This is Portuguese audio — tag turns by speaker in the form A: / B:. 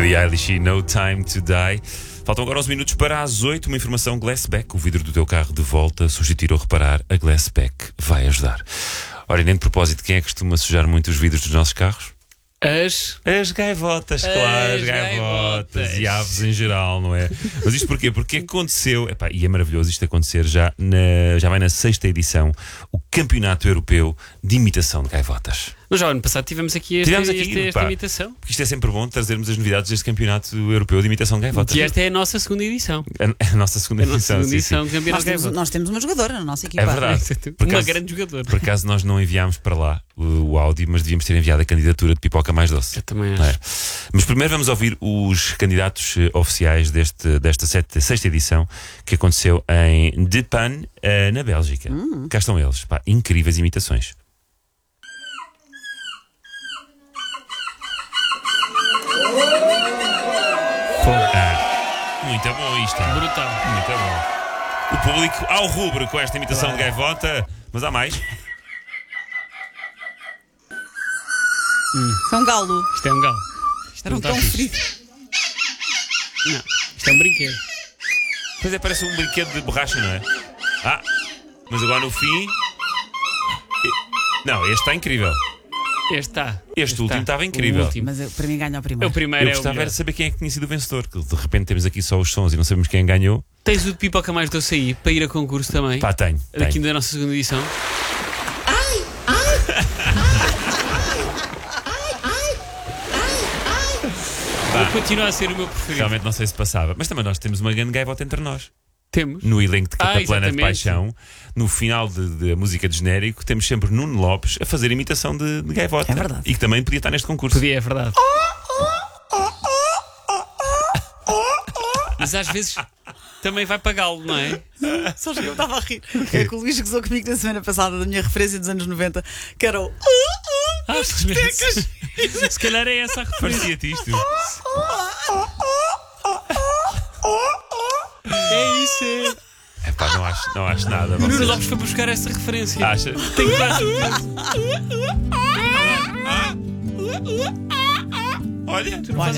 A: Billie Eilish e No Time to Die. Faltam agora uns minutos para as 8. Uma informação: Glassback, o vidro do teu carro de volta, substituir ou reparar, a Glassback vai ajudar. Ora, e nem de propósito, quem é que costuma sujar muito os vidros dos nossos carros? As gaivotas, claro, as gaivotas e aves em geral, não é? Mas isto porquê? Porque aconteceu, e é maravilhoso isto acontecer, já vai na 6ª edição, o Campeonato Europeu de Imitação de Gaivotas.
B: Mas já ano passado tivemos aqui esta imitação.
A: Porque isto é sempre bom trazermos as novidades deste Campeonato Europeu de Imitação de Gaivotas.
B: E esta é a nossa segunda edição.
A: A nossa segunda edição,
B: do Campeonato de Gaivotas.
C: Nós temos uma jogadora na nossa equipa.
A: É verdade.
B: Uma grande jogadora.
A: Por acaso nós não enviámos para lá o áudio, mas devíamos ter enviado a candidatura de Pipoca Mais Doce.
B: Eu também acho.
A: Mas primeiro vamos ouvir os candidatos oficiais desta 6ª edição, que aconteceu em De Panne, na Bélgica. Cá estão eles. Incríveis imitações. Muito bom isto.
B: Brutal.
A: Muito bom. O público ao rubro com esta imitação de gaivota. Mas há mais.
C: Foi um galo.
B: Isto é um galo.
C: Era um cão ferido.
B: Não, isto é um brinquedo.
A: Pois é, parece um brinquedo de borracha, não é? Mas agora no fim. Não, este está incrível. Este último estava incrível.
C: Mas para mim ganha o primeiro.
B: O primeiro
A: Eu gostava de saber quem é que tinha sido o vencedor. Que de repente temos aqui só os sons e não sabemos quem ganhou.
B: Tens o de Pipoca Mais Doce aí para ir a concurso também?
A: Tenho.
B: Aqui da nossa segunda edição. Continua a ser o meu preferido.
A: Realmente não sei se passava. Mas também nós temos uma grande gaivota entre nós.
B: Temos.
A: No elenco de Cataplana de
B: exatamente.
A: Paixão, no final da música de genérico, temos sempre Nuno Lopes a fazer imitação de gaivota.
C: É verdade.
A: E que também podia estar neste concurso.
B: Podia, é verdade. Mas às vezes também vai pagá-lo, não é?
C: Só que eu estava a rir. É que o Luís gozou comigo na semana passada da minha referência dos anos 90, que era o.
B: Se calhar é essa a referência.
A: Parecia-te isto.
B: É isso.
A: Não acho nada.
B: O Nuno Lopes foi buscar essa referência.
A: Acha?
B: Tenho quase.
A: Olha,
B: Tu não fazes